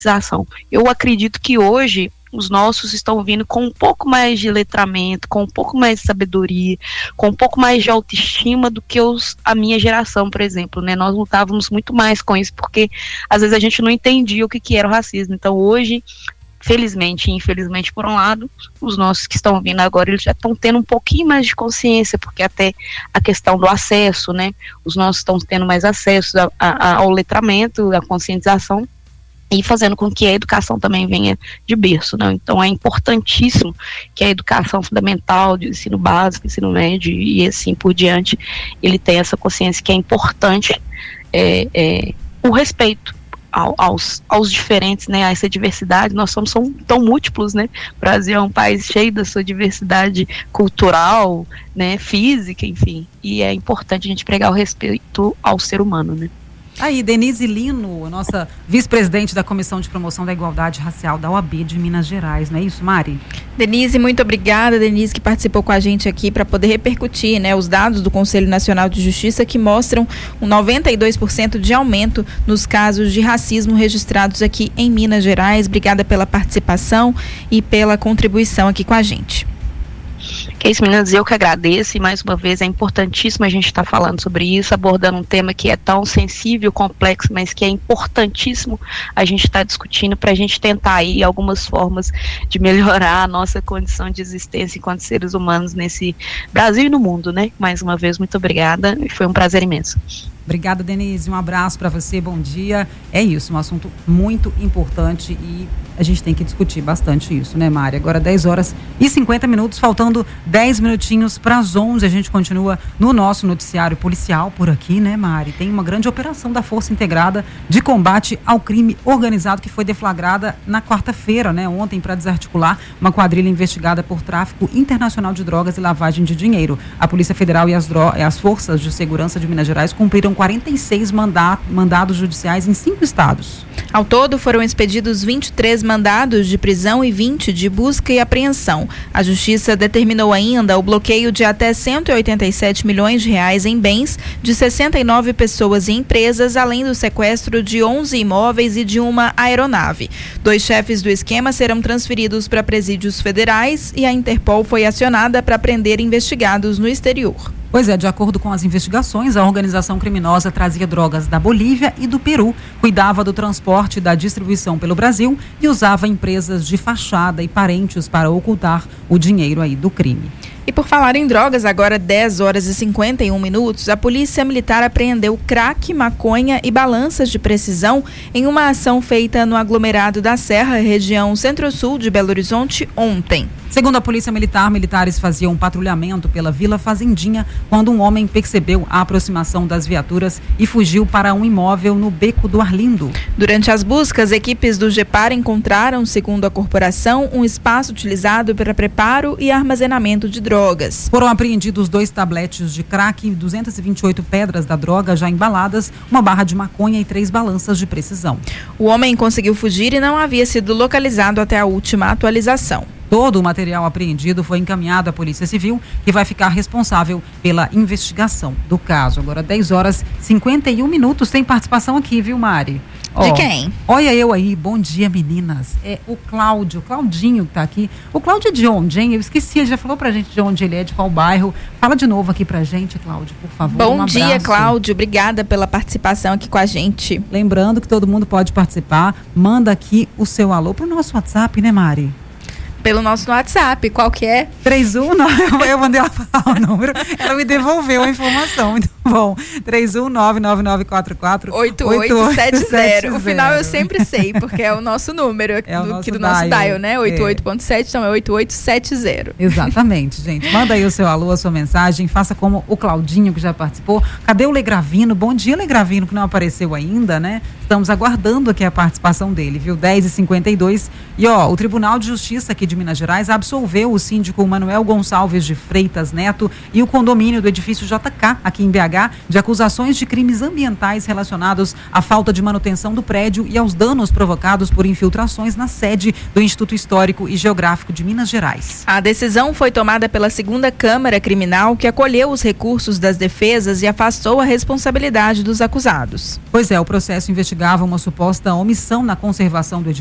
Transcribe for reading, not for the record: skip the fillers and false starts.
conscientização. Eu acredito que hoje os nossos estão vindo com um pouco mais de letramento, com um pouco mais de sabedoria, com um pouco mais de autoestima do que a minha geração, por exemplo, né? Nós lutávamos muito mais com isso, porque às vezes a gente não entendia o que era o racismo. Então hoje, felizmente e infelizmente por um lado, os nossos que estão vindo agora, eles já estão tendo um pouquinho mais de consciência, porque até a questão do acesso, né? Os nossos estão tendo mais acesso ao letramento, à conscientização, e fazendo com que a educação também venha de berço, né? Então é importantíssimo que a educação fundamental, de ensino básico, ensino médio e assim por diante, ele tenha essa consciência que é importante o respeito aos diferentes, né, a essa diversidade. Nós somos tão múltiplos, né? O Brasil é um país cheio da sua diversidade cultural, né, física, enfim, e é importante a gente pregar o respeito ao ser humano, né? Aí, Denise Lino, nossa vice-presidente da Comissão de Promoção da Igualdade Racial da OAB de Minas Gerais, não é isso, Mari? Denise, muito obrigada, Denise, que participou com a gente aqui para poder repercutir, né, os dados do Conselho Nacional de Justiça que mostram um 92% de aumento nos casos de racismo registrados aqui em Minas Gerais. Obrigada pela participação e pela contribuição aqui com a gente. Que é isso, meninas, eu que agradeço, e mais uma vez é importantíssimo a gente estar falando sobre isso, abordando um tema que é tão sensível, complexo, mas que é importantíssimo a gente estar discutindo para a gente tentar aí algumas formas de melhorar a nossa condição de existência enquanto seres humanos nesse Brasil e no mundo, né? Mais uma vez, muito obrigada, e foi um prazer imenso. Obrigada, Denise, um abraço para você, bom dia. É isso, um assunto muito importante e a gente tem que discutir bastante isso, né, Mari? Agora 10h50, faltando 10 minutinhos para as 11, a gente continua no nosso noticiário policial por aqui, né, Mari? Tem uma grande operação da Força Integrada de Combate ao Crime Organizado que foi deflagrada na quarta-feira, né, ontem, para desarticular uma quadrilha investigada por tráfico internacional de drogas e lavagem de dinheiro. A Polícia Federal e as Forças de Segurança de Minas Gerais cumpriram 46 mandados judiciais em 5 estados. Ao todo, foram expedidos 23 mandados de prisão e 20 de busca e apreensão. A Justiça determinou ainda o bloqueio de até 187 milhões de reais em bens de 69 pessoas e empresas, além do sequestro de 11 imóveis e de uma aeronave. 2 chefes do esquema serão transferidos para presídios federais e a Interpol foi acionada para prender investigados no exterior. Pois é, de acordo com as investigações, a organização criminosa trazia drogas da Bolívia e do Peru, cuidava do transporte e da distribuição pelo Brasil e usava empresas de fachada e parentes para ocultar o dinheiro aí do crime. E por falar em drogas, agora 10h51, a Polícia Militar apreendeu crack, maconha e balanças de precisão em uma ação feita no aglomerado da Serra, região Centro-Sul de Belo Horizonte, ontem. Segundo a Polícia Militar, militares faziam um patrulhamento pela Vila Fazendinha quando um homem percebeu a aproximação das viaturas e fugiu para um imóvel no Beco do Arlindo. Durante as buscas, equipes do GEPAR encontraram, segundo a corporação, um espaço utilizado para preparo e armazenamento de drogas. Foram apreendidos 2 tabletes de crack, 228 pedras da droga já embaladas, uma barra de maconha e 3 balanças de precisão. O homem conseguiu fugir e não havia sido localizado até a última atualização. Todo o material apreendido foi encaminhado à Polícia Civil, que vai ficar responsável pela investigação do caso. Agora 10h51, tem participação aqui, viu, Mari? De quem? Olha eu aí, bom dia, meninas. É o Claudinho que tá aqui. O Cláudio é de onde, hein? Eu esqueci, ele já falou pra gente de onde ele é, de qual bairro. Fala de novo aqui pra gente, Cláudio, por favor. Bom dia, Cláudio. Obrigada pela participação aqui com a gente. Lembrando que todo mundo pode participar. Manda aqui o seu alô pro nosso WhatsApp, né, Mari? Pelo nosso WhatsApp, qual que é? 319, eu mandei ela falar o número, ela me devolveu a informação, muito bom. 31999448870. O final eu sempre sei, porque é o nosso número aqui do nosso dial, né? 88.7, então é 8870. Exatamente, gente. Manda aí o seu alô, a sua mensagem, faça como o Claudinho, que já participou. Cadê o Legravino? Bom dia, Legravino, que não apareceu ainda, né? Estamos aguardando aqui a participação dele, viu? 10h52. E o Tribunal de Justiça aqui de Minas Gerais absolveu o síndico Manuel Gonçalves de Freitas Neto e o condomínio do edifício JK aqui em BH CNH de acusações de crimes ambientais relacionados à falta de manutenção do prédio e aos danos provocados por infiltrações na sede do Instituto Histórico e Geográfico de Minas Gerais. A decisão foi tomada pela segunda Câmara Criminal, que acolheu os recursos das defesas e afastou a responsabilidade dos acusados. Pois é, o processo investigava uma suposta omissão na conservação do edifício